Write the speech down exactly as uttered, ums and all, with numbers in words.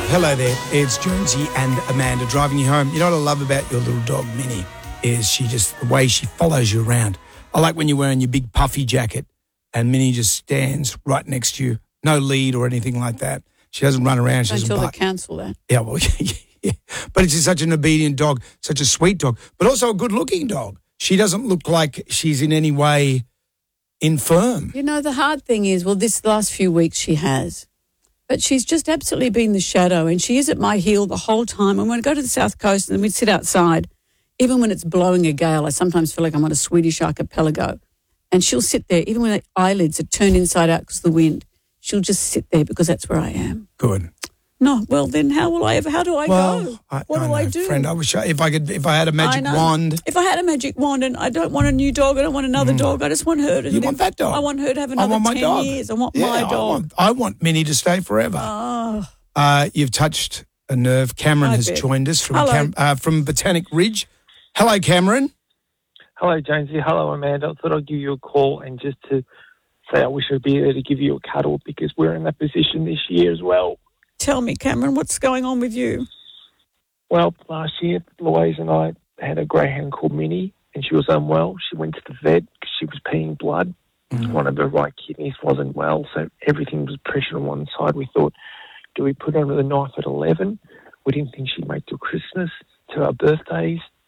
Hello there, it's Jonesy and Amanda driving you home. You know what I love about your little dog, Minnie, is she just, the way she follows you around. I like when you're wearing your big puffy jacket and Minnie just stands right next to you, no lead or anything like that. She doesn't run around. She doesn't Until bark. they cancel that. Yeah, well, yeah. But it's just such an obedient dog, such a sweet dog, but also a good-looking dog. She doesn't look like she's in any way infirm. You know, the hard thing is, well, this last few weeks she has, but she's just absolutely been the shadow, and she is at my heel the whole time. And when I go to the South Coast and we sit outside, even when it's blowing a gale, I sometimes feel like I'm on a Swedish archipelago, and she'll sit there, even when the eyelids are turned inside out because of the wind, she'll just sit there because that's where I am. Good. No, well then, how will I ever? How do I well, go? I, what I do know, I do, friend? I wish I, if I could, if I had a magic I know. wand. If I had a magic wand, and I don't want a new dog, I don't want another mm. dog. I just want her to. You live. want that dog? I want her to have another I want my ten dog. years. I want yeah, my dog. I want, I want Minnie to stay forever. Oh. Uh, you've touched a nerve. Cameron I has bet. joined us from Hello. Cam, uh, from Botanic Ridge. Hello, Cameron. Hello, Jonesy. Hello, Amanda. I thought I'd give you a call and just to say I wish I'd be there to give you a cuddle because we're in that position this year as well. Tell me, Cameron, what's going on with you? Well, last year, Louise and I had a greyhound called Minnie, and she was unwell. She went to the vet because she was peeing blood. Mm. One of her right kidneys wasn't well, so everything was pressured on one side. We thought, do we put her under the knife at eleven? We didn't think she'd make till Christmas, to our birthdays,